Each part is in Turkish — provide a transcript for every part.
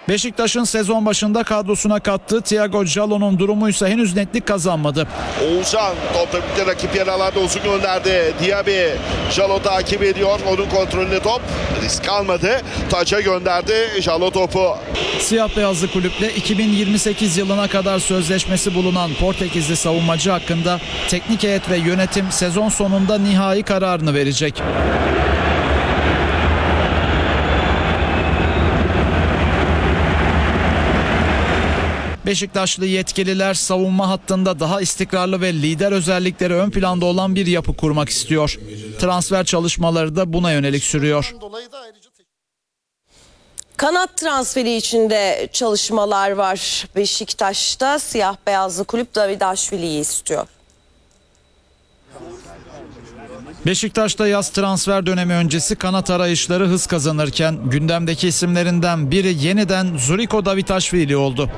Beşiktaş'ın sezon başında kadrosuna kattığı Thiago Jaló'nun durumuysa henüz netlik kazanmadı. Oğuzhan topta bitti, rakip yer alanda uzun gönderdi. Diaby, Jaló takip ediyor. Onun kontrolünde top. Risk almadı. Taç'a gönderdi Jaló topu. Siyah beyazlı kulüple 2028 yılına kadar sözleşmesi bulunan Portekizli savunmacı hakkında teknik heyet ve yönetim sezon sonunda nihai kararını verecek. Beşiktaşlı yetkililer savunma hattında daha istikrarlı ve lider özellikleri ön planda olan bir yapı kurmak istiyor. Transfer çalışmaları da buna yönelik sürüyor. Kanat transferi içinde çalışmalar var. Beşiktaş'ta siyah beyazlı kulüp Davidashvili'yi istiyor. Beşiktaş'ta yaz transfer dönemi öncesi kanat arayışları hız kazanırken gündemdeki isimlerinden biri yeniden Zuriko Davidashvili oldu.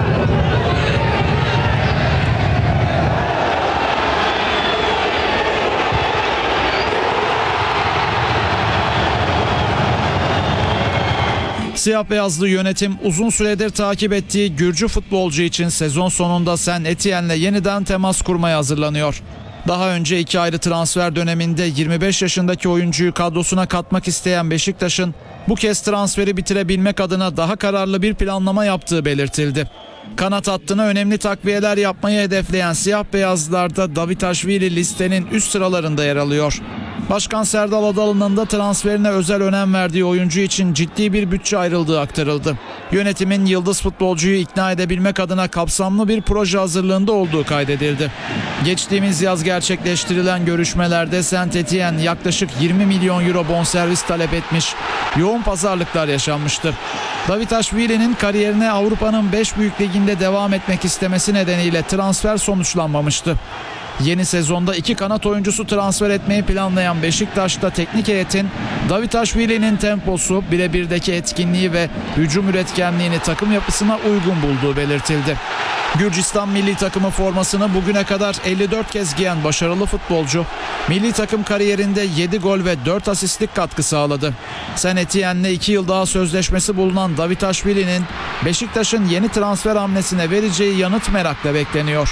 Siyah beyazlı yönetim uzun süredir takip ettiği Gürcü futbolcu için sezon sonunda Saint Etienne'le yeniden temas kurmaya hazırlanıyor. Daha önce iki ayrı transfer döneminde 25 yaşındaki oyuncuyu kadrosuna katmak isteyen Beşiktaş'ın bu kez transferi bitirebilmek adına daha kararlı bir planlama yaptığı belirtildi. Kanat hattına önemli takviyeler yapmayı hedefleyen siyah beyazlılarda Davidashvili listenin üst sıralarında yer alıyor. Başkan Serdal Adalı'nın da transferine özel önem verdiği oyuncu için ciddi bir bütçe ayrıldığı aktarıldı. Yönetimin yıldız futbolcuyu ikna edebilmek adına kapsamlı bir proje hazırlığında olduğu kaydedildi. Geçtiğimiz yaz gerçekleştirilen görüşmelerde Saint Etienne yaklaşık 20 milyon euro bonservis talep etmiş. Yoğun pazarlıklar yaşanmıştı. Davidashvili'nin kariyerine Avrupa'nın 5 büyük liginde devam etmek istemesi nedeniyle transfer sonuçlanmamıştı. Yeni sezonda iki kanat oyuncusu transfer etmeyi planlayan Beşiktaş'ta teknik heyetin Davidashvili'nin temposu, birebirdeki etkinliği ve hücum üretkenliğini takım yapısına uygun bulduğu belirtildi. Gürcistan milli takımı formasını bugüne kadar 54 kez giyen başarılı futbolcu, milli takım kariyerinde 7 gol ve 4 asistlik katkı sağladı. Saint Etienne'le 2 yıl daha sözleşmesi bulunan Davidashvili'nin Beşiktaş'ın yeni transfer hamlesine vereceği yanıt merakla bekleniyor.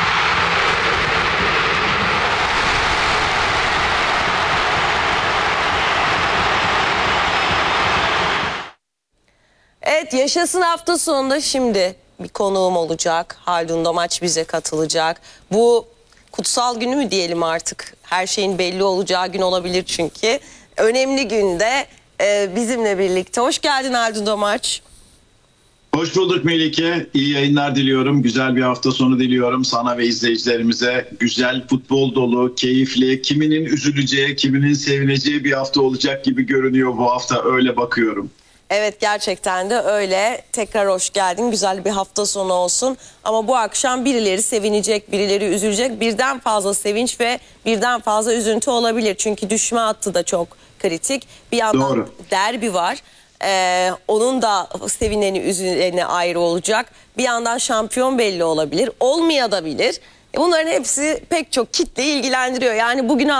Evet, yaşasın hafta sonunda şimdi bir konuğum olacak. Haldun Domaç bize katılacak. Bu kutsal günü mü diyelim artık? Her şeyin belli olacağı gün olabilir çünkü. Önemli günde bizimle birlikte. Hoş geldin Haldun Domaç. Hoş bulduk Melike. İyi yayınlar diliyorum. Güzel bir hafta sonu diliyorum sana ve izleyicilerimize. Güzel, futbol dolu, keyifli, kiminin üzüleceği, kiminin sevineceği bir hafta olacak gibi görünüyor bu hafta. Öyle bakıyorum. Evet, gerçekten de öyle. Tekrar hoş geldin. Güzel bir hafta sonu olsun. Ama bu akşam birileri sevinecek, birileri üzülecek. Birden fazla sevinç ve birden fazla üzüntü olabilir. Çünkü düşme hattı da çok kritik. Bir yandan Doğru. derbi var. Onun da sevineni üzüleni ayrı olacak. Bir yandan şampiyon belli olabilir. Olmayabilir. Bunların hepsi pek çok kitle ilgilendiriyor. Yani bugün